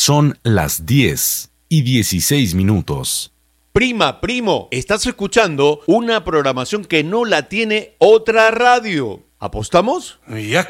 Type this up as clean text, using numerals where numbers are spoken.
Son las 10:16. Prima, primo, estás escuchando una programación que no la tiene otra radio. ¿Apostamos? Ya